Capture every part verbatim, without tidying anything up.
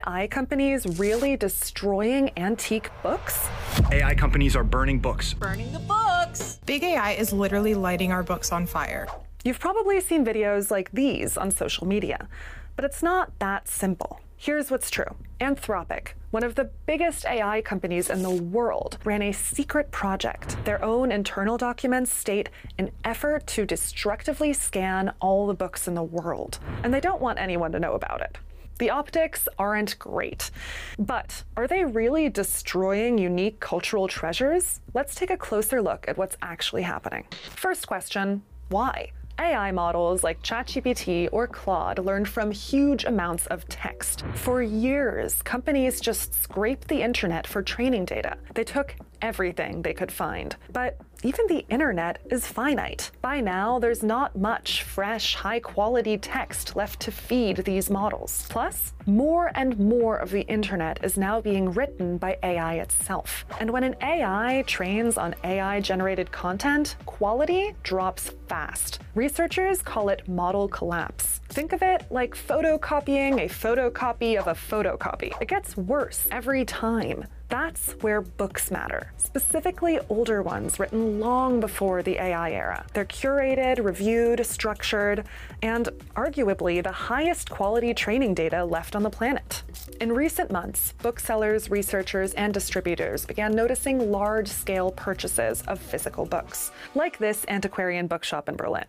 A I companies really destroying antique books? A I companies are burning books. Burning the books! Big A I is literally lighting our books on fire. You've probably seen videos like these on social media, but it's not that simple. Here's what's true. Anthropic, one of the biggest A I companies in the world, ran a secret project. Their own internal documents state an effort to destructively scan all the books in the world, and they don't want anyone to know about it. The optics aren't great, but are they really destroying unique cultural treasures? Let's take a closer look at what's actually happening. First question, why? A I models like ChatGPT or Claude learned from huge amounts of text. For years, companies just scraped the internet for training data. They took everything they could find. But even the internet is finite. By now, there's not much fresh, high-quality text left to feed these models. Plus, more and more of the internet is now being written by A I itself. And when an A I trains on A I-generated content, quality drops fast. Researchers call it model collapse. Think of it like photocopying a photocopy of a photocopy. It gets worse every time. That's where books matter, specifically older ones written long before the A I era. They're curated, reviewed, structured, and arguably the highest quality training data left on the planet. In recent months, booksellers, researchers, and distributors began noticing large-scale purchases of physical books, like this antiquarian bookshop in Berlin.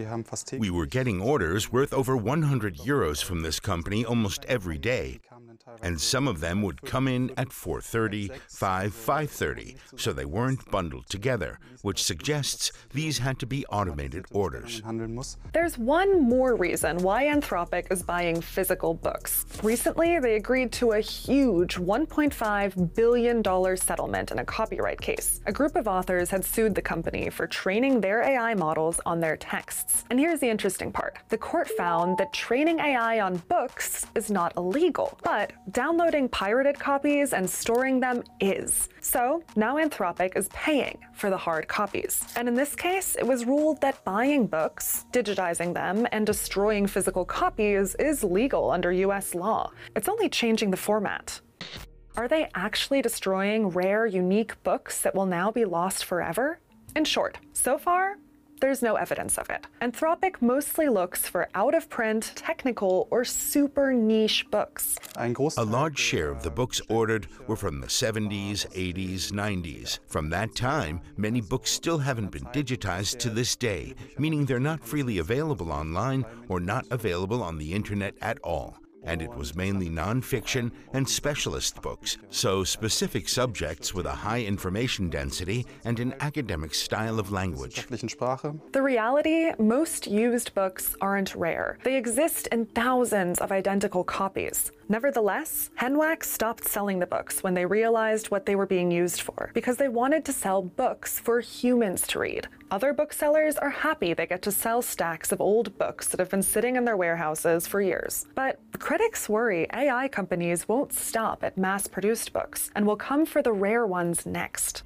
We were getting orders worth over one hundred euros from this company almost every day, and some of them would come in at four thirty, five, five thirty, so they weren't bundled together, which suggests these had to be automated orders. There's one more reason why Anthropic is buying physical books. Recently, they agreed to a huge one point five billion dollars settlement in a copyright case. A group of authors had sued the company for training their A I models on their texts. And here's the interesting part. The court found that training A I on books is not illegal, but downloading pirated copies and storing them is. So now Anthropic is paying for the hard copies. And in this case, it was ruled that buying books, digitizing them, and destroying physical copies is legal under U S law. It's only changing the format. Are they actually destroying rare, unique books that will now be lost forever? In short, so far, there's no evidence of it. Anthropic mostly looks for out-of-print, technical, or super niche books. A large share of the books ordered were from the seventies, eighties, nineties. From that time, many books still haven't been digitized to this day, meaning they're not freely available online or not available on the internet at all. And it was mainly non-fiction and specialist books, so specific subjects with a high information density and an academic style of language. The reality, most used books aren't rare. They exist in thousands of identical copies. Nevertheless, Henwak stopped selling the books when they realized what they were being used for, because they wanted to sell books for humans to read. Other booksellers are happy they get to sell stacks of old books that have been sitting in their warehouses for years. But critics worry A I companies won't stop at mass-produced books and will come for the rare ones next.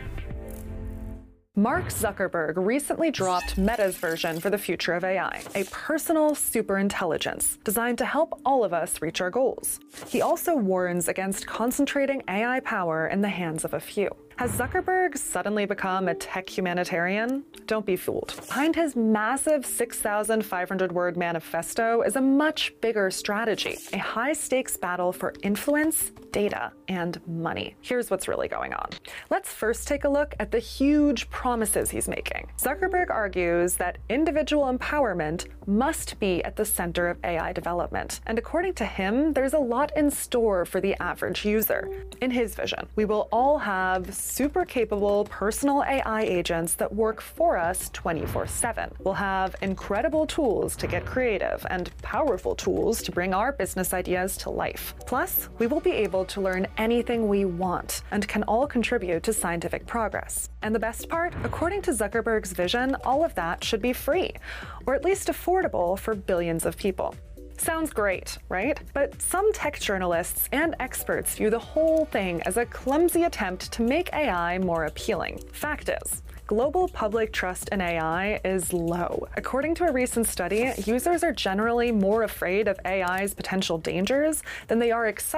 Mark Zuckerberg recently dropped Meta's version for the future of A I, a personal superintelligence designed to help all of us reach our goals. He also warns against concentrating A I power in the hands of a few. Has Zuckerberg suddenly become a tech humanitarian? Don't be fooled. Behind his massive six thousand five hundred word manifesto is a much bigger strategy, a high-stakes battle for influence, data, and money. Here's what's really going on. Let's first take a look at the huge promises he's making. Zuckerberg argues that individual empowerment must be at the center of A I development. And according to him, there's a lot in store for the average user. In his vision, we will all have super capable personal A I agents that work for us twenty-four seven. We'll have incredible tools to get creative and powerful tools to bring our business ideas to life. Plus, we will be able to learn anything we want and can all contribute to scientific progress. And the best part, according to Zuckerberg's vision, all of that should be free, or at least affordable for billions of people. Sounds great, right? But some tech journalists and experts view the whole thing as a clumsy attempt to make A I more appealing. Fact is, global public trust in A I is low. According to a recent study, users are generally more afraid of A I's potential dangers than they are excited